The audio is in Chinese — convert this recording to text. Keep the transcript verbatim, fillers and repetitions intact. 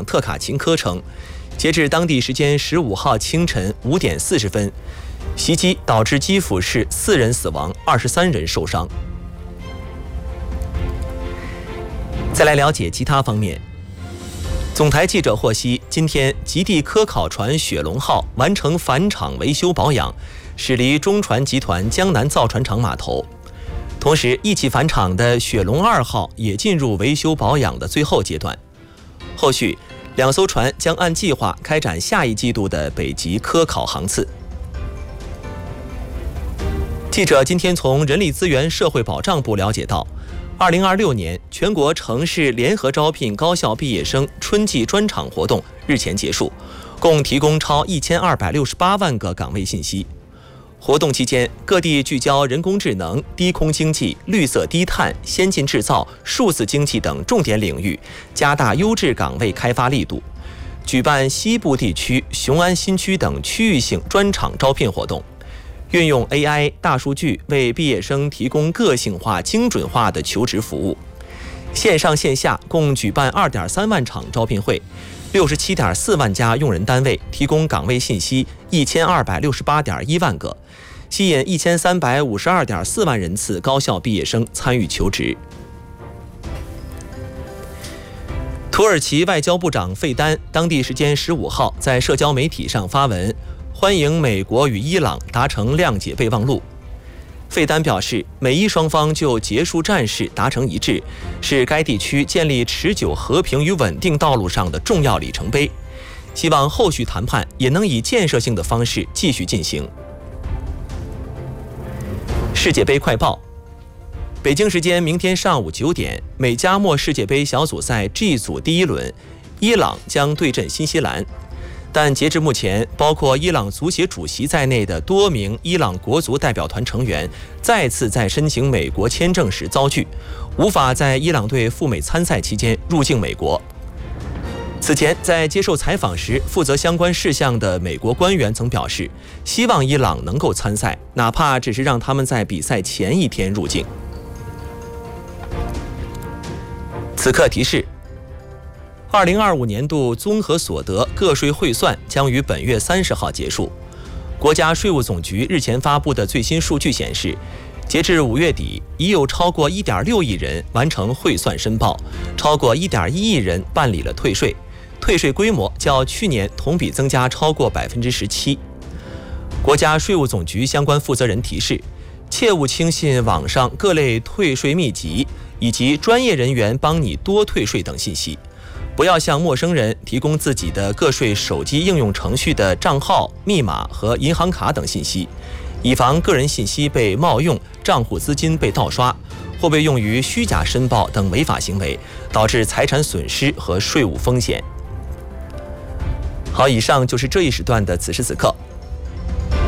等特卡琴科称，截至当地时间十五号清晨五点四十分，袭击导致基辅市四人死亡，二十三人受伤。再来了解其他方面。总台记者获悉，今天极地科考船雪龙号完成返厂维修保养，驶离中船集团江南造船厂码头。同时，一起返厂的雪龙二号也进入维修保养的最后阶段。后续，两艘船将按计划开展下一季度的北极科考航次。记者今天从人力资源社会保障部了解到，二零二六年全国城市联合招聘高校毕业生春季专场活动日前结束，共提供超一千二百六十八万个岗位信息。活动期间，各地聚焦人工智能、低空经济、绿色低碳、先进制造、数字经济等重点领域，加大优质岗位开发力度，举办西部地区、雄安新区等区域性专场招聘活动，运用 A I 大数据为毕业生提供个性化、精准化的求职服务。线上线下共举办 二点三万场招聘会， 六十七点四万家用人单位提供岗位信息一千二百六十八点一万个，吸引一千三百五十二点四万人次高校毕业生参与求职。土耳其外交部长费丹当地时间十五号在社交媒体上发文，欢迎美国与伊朗达成谅解备忘录。费丹表示，美伊双方就结束战事达成一致，是该地区建立持久和平与稳定道路上的重要里程碑，希望后续谈判也能以建设性的方式继续进行。世界杯快报：北京时间明天上午九点，美加墨世界杯小组赛 G 组第一轮，伊朗将对阵新西兰。但截至目前，包括伊朗足协主席在内的多名伊朗国足代表团成员再次在申请美国签证时遭拒，无法在伊朗队赴美参赛期间入境美国。此前在接受采访时，负责相关事项的美国官员曾表示，希望伊朗能够参赛，哪怕只是让他们在比赛前一天入境。此刻提示：二零二五年度综合所得个税汇算将于本月三十号结束。国家税务总局日前发布的最新数据显示，截至五月底，已有超过 一点六亿人完成汇算申报，超过 一点一亿人办理了退税，退税规模较去年同比增加超过 百分之十七。国家税务总局相关负责人提示，切勿轻信网上各类退税秘籍以及专业人员帮你多退税等信息，不要向陌生人提供自己的个税手机应用程序的账号、密码和银行卡等信息，以防个人信息被冒用、账户资金被盗刷，或被用于虚假申报等违法行为，导致财产损失和税务风险。好，以上就是这一时段的此时此刻。